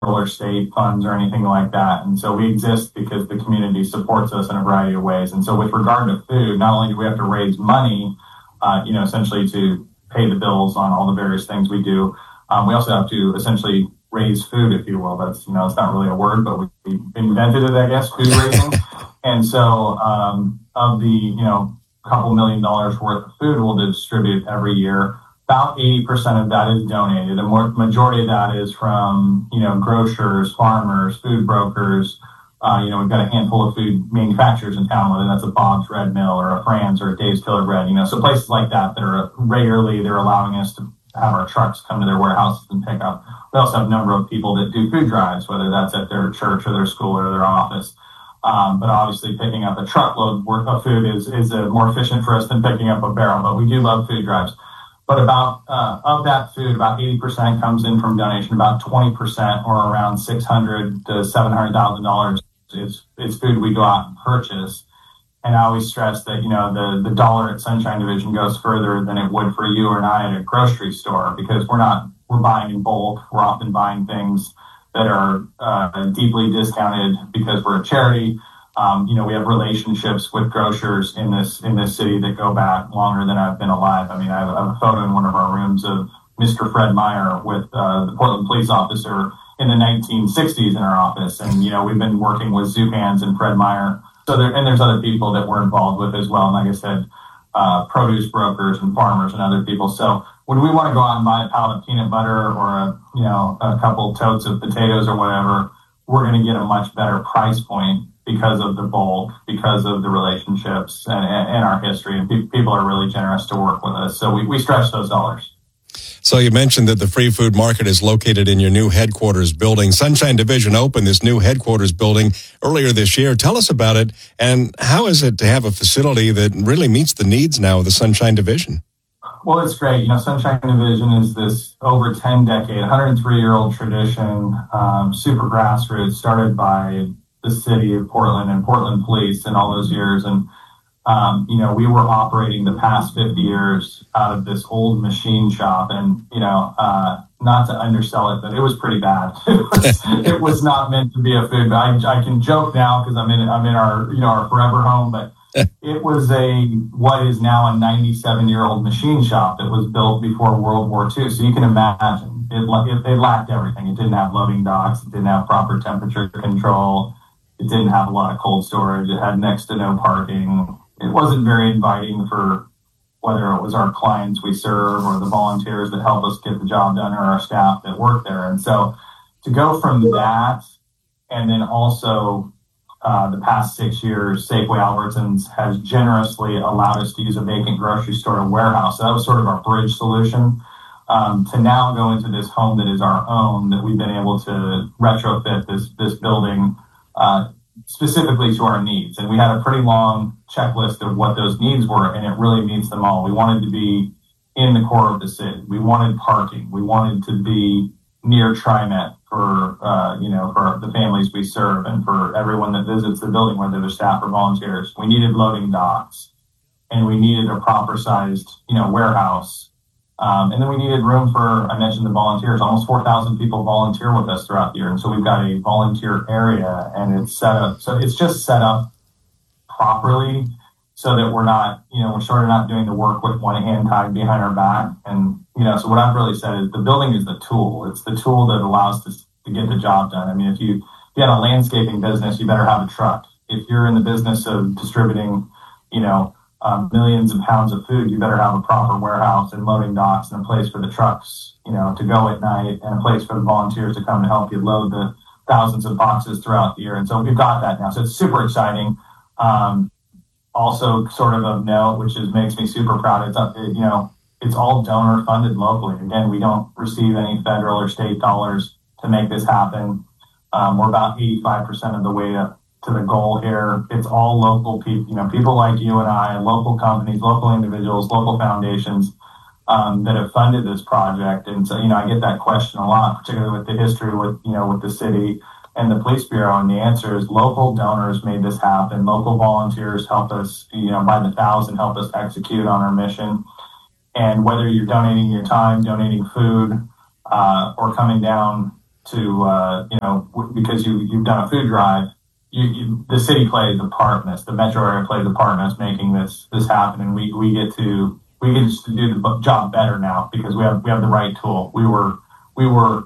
or state funds or anything like that. And so we exist because the community supports us in a variety of ways. And so with regard to food, not only do we have to raise money, essentially to pay the bills on all the various things we do, we also have to essentially raise food, if you will. That's, it's not really a word, but we invented it, I guess, food raising. And so of the, couple $1 million worth of food we'll distribute every year, about 80% of that is donated. The majority of that is from, grocers, farmers, food brokers. We've got a handful of food manufacturers in town, whether that's a Bob's Red Mill or a Fran's or a Dave's Killer Bread, so places like that are regularly, they're allowing us to have our trucks come to their warehouses and pick up. We also have a number of people that do food drives, whether that's at their church or their school or their office. But obviously picking up a truckload worth of food is more efficient for us than picking up a barrel, but we do love food drives. But about, of that food, about 80% comes in from donation, about 20% or around $600,000 to $700,000 is food we go out and purchase. And I always stress that, the dollar at Sunshine Division goes further than it would for you or I at a grocery store, because we're buying in bulk. We're often buying things that are deeply discounted because we're a charity. We have relationships with grocers in this city that go back longer than I've been alive. I have a photo in one of our rooms of Mr. Fred Meyer with the Portland police officer in the 1960s in our office. And, we've been working with Zupan's and Fred Meyer. There's other people that we're involved with as well. And like I said, produce brokers and farmers and other people. So when we want to go out and buy a pallet of peanut butter or a couple totes of potatoes or whatever, we're going to get a much better price point because of the bulk, because of the relationships and our history. And people are really generous to work with us. So we stretch those dollars. So you mentioned that the Free Food Market is located in your new headquarters building. Sunshine Division opened this new headquarters building earlier this year. Tell us about it, and how is it to have a facility that really meets the needs now of the Sunshine Division? Well, it's great. Sunshine Division is this over 10-decade, 103-year-old tradition, super grassroots, started by the city of Portland and Portland Police in all those years. And we were operating the past 50 years out of this old machine shop, and, not to undersell it, but it was pretty bad. It was not meant to be a food. I can joke now because I'm in our forever home, but it was what is now a 97-year-old machine shop that was built before World War II. So you can imagine it lacked everything. It didn't have loading docks. It didn't have proper temperature control. It didn't have a lot of cold storage. It had next to no parking. It wasn't very inviting for whether it was our clients we serve or the volunteers that help us get the job done or our staff that work there. And so to go from that, and then also the past 6 years, Safeway Albertsons has generously allowed us to use a vacant grocery store and warehouse. So that was sort of our bridge solution to now go into this home that is our own, that we've been able to retrofit this building specifically to our needs. And we had a pretty long checklist of what those needs were, and it really meets them all. We wanted to be in the core of the city. We wanted parking. We wanted to be near TriMet for the families we serve and for everyone that visits the building, whether they're staff or volunteers. We needed loading docks, and we needed a proper sized, warehouse. And then we needed room for, I mentioned the volunteers, almost 4,000 people volunteer with us throughout the year. And so we've got a volunteer area, and it's set up. So it's just set up properly so that we're not, we're sort of not doing the work with one hand tied behind our back. And, so what I've really said is the building is the tool. It's the tool that allows us to get the job done. I mean, if you have a landscaping business, you better have a truck. If you're in the business of distributing, millions of pounds of food, you better have a proper warehouse and loading docks and a place for the trucks, to go at night, and a place for the volunteers to come and help you load the thousands of boxes throughout the year. And so we've got that now. So it's super exciting. Also sort of note, which makes me super proud. It's all donor funded locally. Again, we don't receive any federal or state dollars to make this happen. We're about 85% of the way up to the goal here. It's all local people, people like you and I, local companies, local individuals, local foundations that have funded this project. And so, I get that question a lot, particularly with the history with the city and the police bureau. And the answer is local donors made this happen. Local volunteers helped us, by the thousand, help us execute on our mission. And whether you're donating your time, donating food, or coming down because you've done a food drive, the city plays a part in this. The metro area plays a part in us making this happen, and we get to just do the job better now because we have the right tool. We were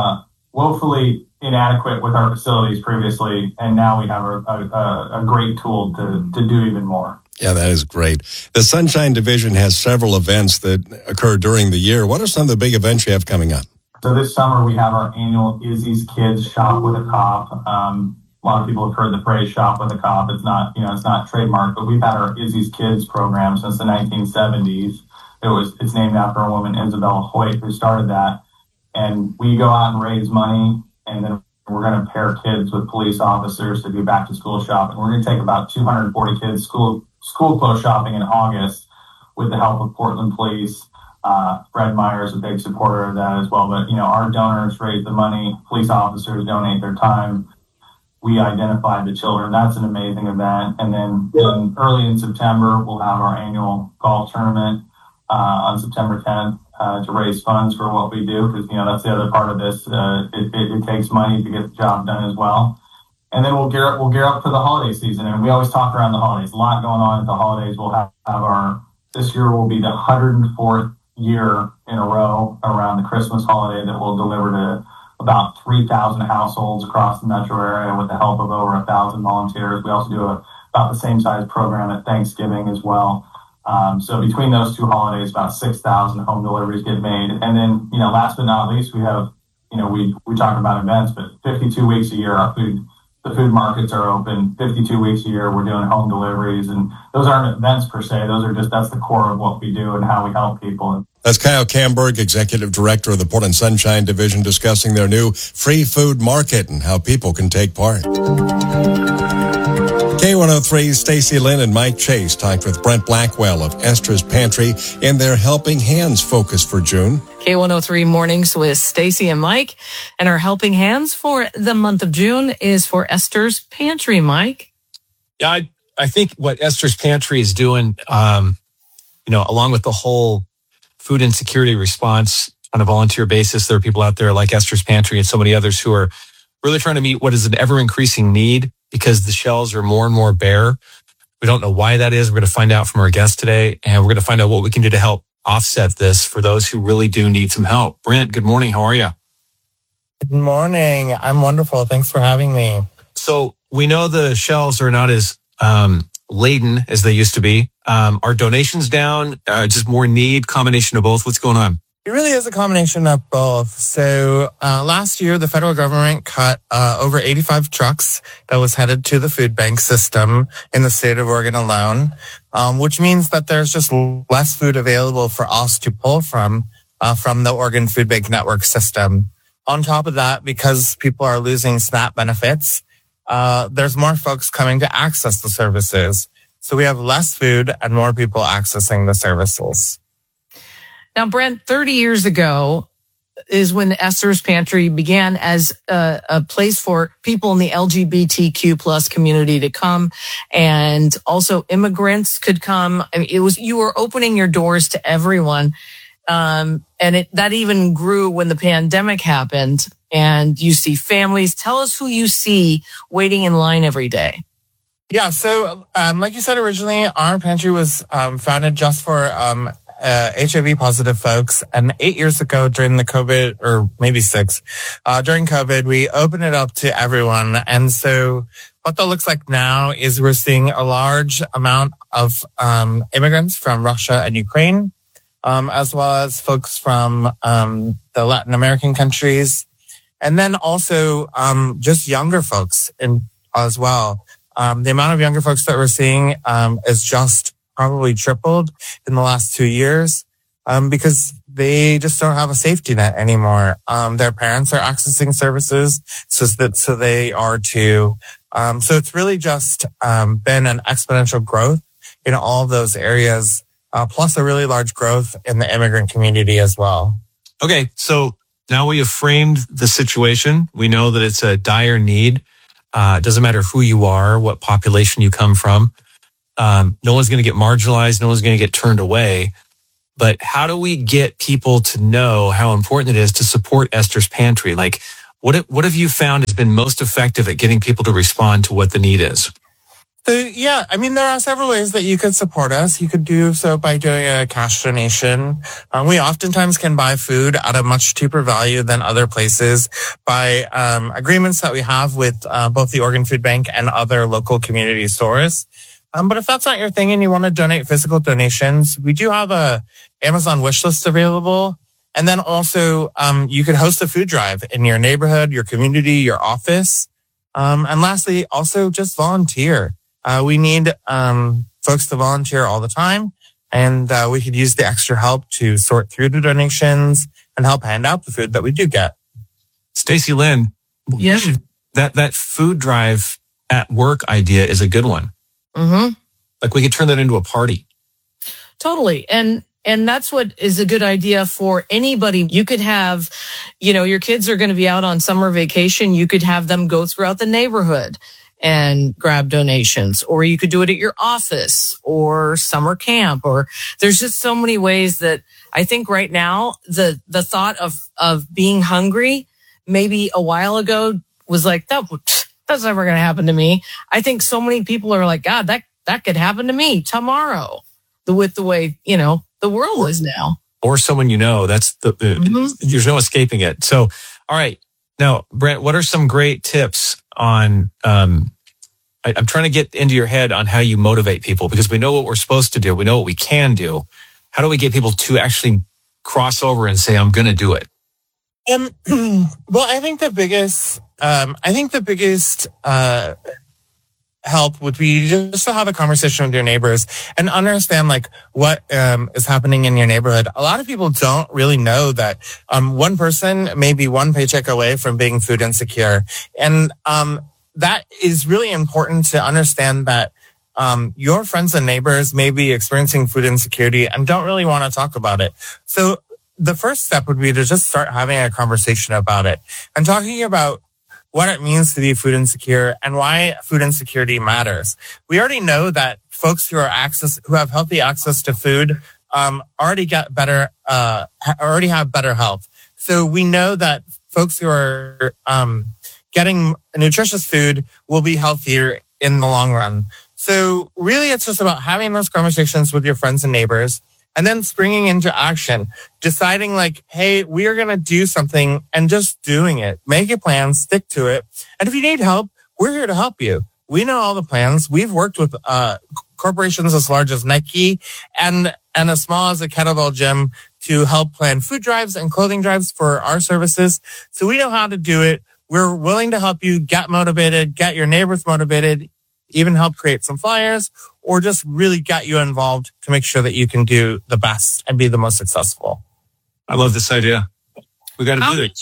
woefully inadequate with our facilities previously, and now we have a great tool to do even more. Yeah, that is great. The Sunshine Division has several events that occur during the year. What are some of the big events you have coming up? So this summer we have our annual Izzy's Kids Shop with a Cop. A lot of people have heard the phrase "shop with a cop." It's not trademarked, but we've had our Izzy's Kids program since the 1970s. It's named after a woman, Isabella Hoyt, who started that. And we go out and raise money, and then we're going to pair kids with police officers to do back to school shopping. We're going to take about 240 kids school clothes shopping in August with the help of Portland Police. Fred Meyer is a big supporter of that as well. But, our donors raise the money. Police officers donate their time. We identified the children. That's an amazing event. And then early in September, we'll have our annual golf tournament on September 10th to raise funds for what we do, because that's the other part of this. It takes money to get the job done as well. And then we'll gear up for the holiday season. And we always talk around the holidays. A lot going on at the holidays. We'll have this year will be the 104th year in a row around the Christmas holiday that we'll deliver to about 3,000 households across the metro area with the help of over 1,000 volunteers. We also do about the same size program at Thanksgiving as well. So between those two holidays, about 6,000 home deliveries get made. And then, last but not least, we have, we talk about events, but 52 weeks a year, the food markets are open 52 weeks a year. We're doing home deliveries, and those aren't events per se. That's the core of what we do and how we help people. That's Kyle Kamberg, Executive Director of the Portland Sunshine Division, discussing their new free food market and how people can take part. K103's Stacy Lynn and Mike Chase talked with Brent Blackwell of Esther's Pantry in their Helping Hands focus for June. K103 Mornings with Stacy and Mike. And our Helping Hands for the month of June is for Esther's Pantry, Mike. Yeah, I think what Esther's Pantry is doing, along with the whole food insecurity response on a volunteer basis, there are people out there like Esther's Pantry and so many others who are really trying to meet what is an ever-increasing need because the shelves are more and more bare. We don't know why that is. We're going to find out from our guest today, and we're going to find out what we can do to help offset this for those who really do need some help. Brent, good morning. How are you? Good morning. I'm wonderful. Thanks for having me. So we know the shelves are not as laden as they used to be. Are donations down? Just more need? Combination of both? What's going on? It really is a combination of both. So last year, the federal government cut over 85 trucks that was headed to the food bank system in the state of Oregon alone, which means that there's just less food available for us to pull from the Oregon Food Bank Network system. On top of that, because people are losing SNAP benefits, there's more folks coming to access the services. So we have less food and more people accessing the services. Now, Brent, 30 years ago is when Esther's Pantry began as a place for people in the LGBTQ plus community to come, and also immigrants could come. I mean, you were opening your doors to everyone, and that even grew when the pandemic happened. And you see families. Tell us who you see waiting in line every day. Yeah, so like you said originally, our pantry was founded just for HIV positive folks. And 8 years ago during the COVID, or maybe 6, during COVID, we opened it up to everyone. And so what that looks like now is we're seeing a large amount of immigrants from Russia and Ukraine, as well as folks from the Latin American countries. And then also just younger folks as well. The amount of younger folks that we're seeing is just probably tripled in the last 2 years because they just don't have a safety net anymore. Their parents are accessing services, so they are too. So it's really just been an exponential growth in all of those areas, plus a really large growth in the immigrant community as well. Okay, so now we have framed the situation. We know that it's a dire need. It doesn't matter who you are, what population you come from. No one's going to get marginalized. No one's going to get turned away. But how do we get people to know how important it is to support Esther's Pantry? Like, What have you found has been most effective at getting people to respond to what the need is? So, yeah, I mean, there are several ways that you could support us. You could do so by doing a cash donation. We oftentimes can buy food at a much cheaper value than other places by agreements that we have with both the Oregon Food Bank and other local community stores. But if that's not your thing and you want to donate physical donations, we do have a Amazon wish list available. And then also, you could host a food drive in your neighborhood, your community, your office. And lastly, also just volunteer. We need folks to volunteer all the time, and we could use the extra help to sort through the donations and help hand out the food that we do get. Stacey Lynn, Yes. that food drive at work idea is a good one. Mm-hmm. Like we could turn that into a party. Totally. And that's what is a good idea for anybody. You could have, your kids are going to be out on summer vacation. You could have them go throughout the neighborhood and grab donations, or you could do it at your office or summer camp, or there's just so many ways that I think right now the thought of being hungry maybe a while ago was like, that's never going to happen to me. I think so many people are like, God, that could happen to me tomorrow with the way, the world is now. Or someone that's there's no escaping it. So, all right. Now, Brent, what are some great tips on, I'm trying to get into your head on how you motivate people, because we know what we're supposed to do. We know what we can do. How do we get people to actually cross over and say, I'm going to do it? Well, I think the biggest help would be just to have a conversation with your neighbors and understand what is happening in your neighborhood. A lot of people don't really know that one person may be one paycheck away from being food insecure, and that is really important to understand that your friends and neighbors may be experiencing food insecurity and don't really want to talk about it. So the first step would be to just start having a conversation about it and talking about what it means to be food insecure and why food insecurity matters. We already know that folks who have healthy access to food already have better health. So we know that folks who are getting nutritious food will be healthier in the long run. So really, it's just about having those conversations with your friends and neighbors, and then springing into action, deciding hey, we are going to do something, and just doing it. Make a plan, stick to it. And if you need help, we're here to help you. We know all the plans. We've worked with corporations as large as Nike and as small as a kettlebell gym to help plan food drives and clothing drives for our services. So we know how to do it. We're willing to help you get motivated, get your neighbors motivated, even help create some flyers, or just really get you involved to make sure that you can do the best and be the most successful. I love this idea. We got to do it.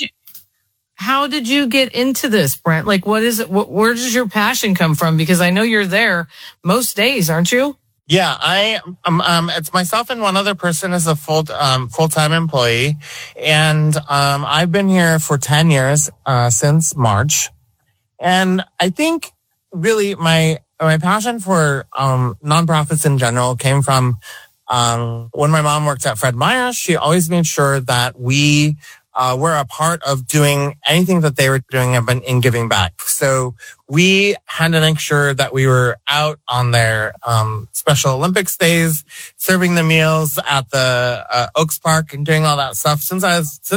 How did you get into this, Brent? What is it? Where does your passion come from? Because I know you're there most days, aren't you? Yeah, it's myself and one other person as a full-time employee. And, I've been here for 10 years, since March. And I think really my passion for, nonprofits in general came from, when my mom worked at Fred Meyer. She always made sure that we, were a part of doing anything that they were doing in giving back. So we had to make sure that we were out on their Special Olympics days, serving the meals at the Oaks Park and doing all that stuff since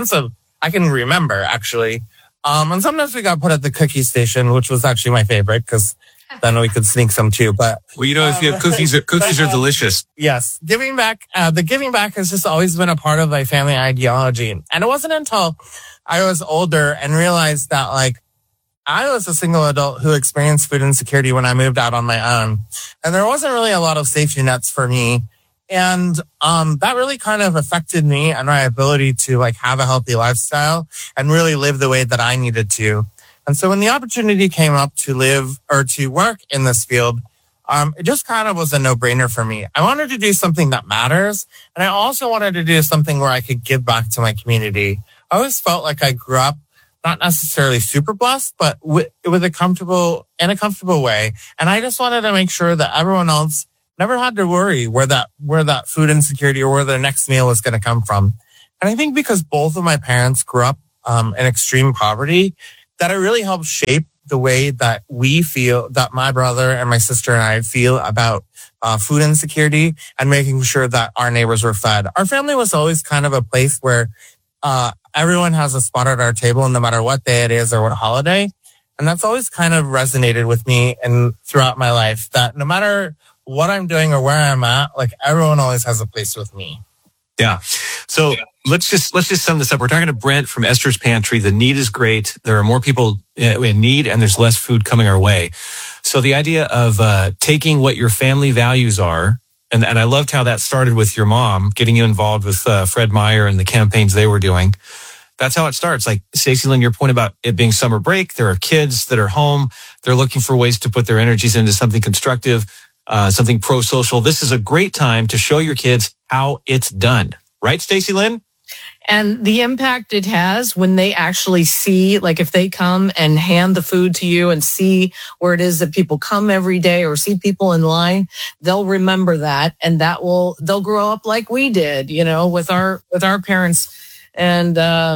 I can remember, actually. And sometimes we got put at the cookie station, which was actually my favorite because then we could sneak some too. But if you have cookies are delicious. Yes, giving back. The giving back has just always been a part of my family ideology, and it wasn't until I was older and realized that I was a single adult who experienced food insecurity when I moved out on my own, and there wasn't really a lot of safety nets for me. And that really kind of affected me and my ability to have a healthy lifestyle and really live the way that I needed to. And so when the opportunity came up to live or to work in this field, it just kind of was a no-brainer for me. I wanted to do something that matters, and I also wanted to do something where I could give back to my community. I always felt like I grew up not necessarily super blessed, but in a comfortable way. And I just wanted to make sure that everyone else never had to worry where that food insecurity or where their next meal was going to come from. And I think because both of my parents grew up in extreme poverty, that it really helped shape the way that we feel, that my brother and my sister and I feel about food insecurity and making sure that our neighbors were fed. Our family was always kind of a place where everyone has a spot at our table, no matter what day it is or what holiday. And that's always kind of resonated with me and throughout my life, that no matter what I'm doing or where I'm at, like everyone always has a place with me. Yeah. So let's just sum this up. We're talking to Brent from Esther's Pantry. The need is great. There are more people in need and there's less food coming our way. So the idea of taking what your family values are, and I loved how that started with your mom, getting you involved with Fred Meyer and the campaigns they were doing. That's how it starts. Like Stacey Lynn, your point about it being summer break, there are kids that are home. They're looking for ways to put their energies into something constructive, something pro-social. This is a great time to show your kids how it's done. Right, Stacey Lynn? And the impact it has when they actually see, like if they come and hand the food to you and see where it is that people come every day or see people in line, they'll remember that, and they'll grow up like we did, with our parents. And,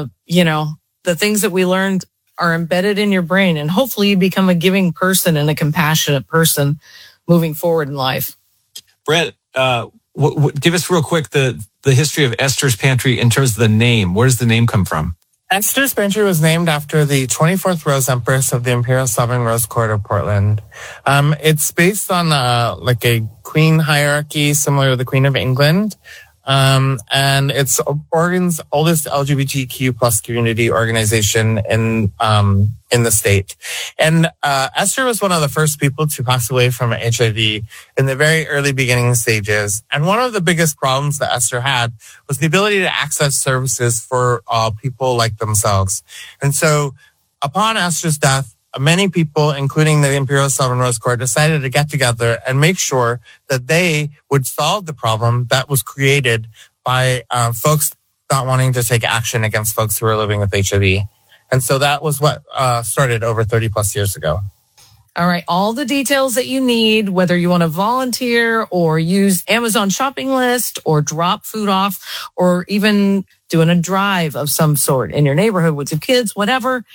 the things that we learned are embedded in your brain, and hopefully you become a giving person and a compassionate person moving forward in life. Brett, give us real quick the history of Esther's Pantry in terms of the name. Where does the name come from? Esther's Pantry was named after the 24th Rose Empress of the Imperial Sovereign Rose Court of Portland. It's based on like a queen hierarchy similar to the Queen of England. And it's Oregon's oldest LGBTQ plus community organization in the state. And Esther was one of the first people to pass away from HIV in the very early beginning stages. And one of the biggest problems that Esther had was the ability to access services for people like themselves. And so upon Esther's death, many people, including the Imperial Sovereign Rose Court, decided to get together and make sure that they would solve the problem that was created by folks not wanting to take action against folks who are living with HIV. And so that was what started over 30 plus years ago. All right. All the details that you need, whether you want to volunteer or use Amazon shopping list or drop food off or even doing a drive of some sort in your neighborhood with your kids, whatever.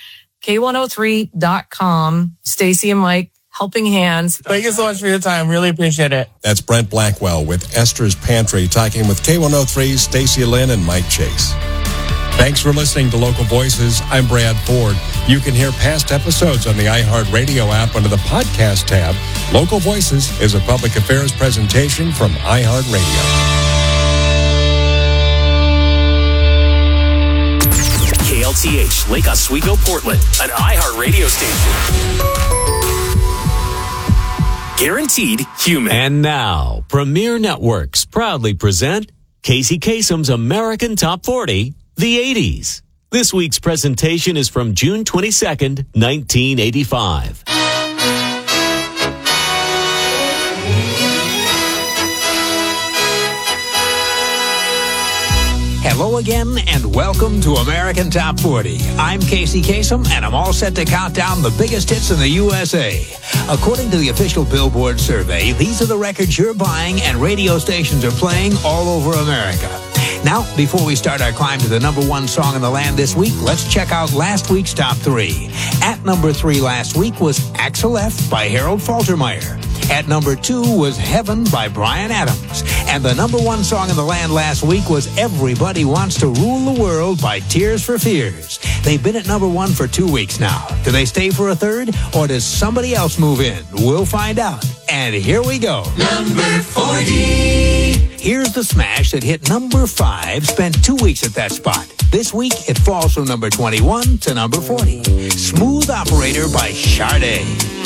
K103.com. Stacey and Mike, helping hands. Thank you so much for your time. Really appreciate it. That's Brent Blackwell with Esther's Pantry, talking with K103's Stacey Lynn and Mike Chase. Thanks for listening to Local Voices. I'm Brad Ford. You can hear past episodes on the iHeartRadio app under the podcast tab. Local Voices is a public affairs presentation from iHeartRadio. KLTH, Lake Oswego, Portland, an iHeartRadio station. Guaranteed human. And now, Premier Networks proudly present Casey Kasem's American Top 40, the 80s. This week's presentation is from June 22nd, 1985. Hello again, and welcome to American Top 40. I'm Casey Kasem, and I'm all set to count down the biggest hits in the USA. According to the official Billboard survey, these are the records you're buying and radio stations are playing all over America. Now, before we start our climb to the number one song in the land this week, let's check out last week's top 3. At number 3 last week was Axel F. by Harold Faltermeyer. At number 2 was Heaven by Bryan Adams. And the number one song in the land last week was Everybody Wants to Rule the World by Tears for Fears. They've been at number 1 for 2 weeks now. Do they stay for a third, or does somebody else move in? We'll find out. And here we go. Number 40. Here's the smash that hit number 5, spent 2 weeks at that spot. This week, it falls from number 21 to number 40. Smooth Operator by Sade.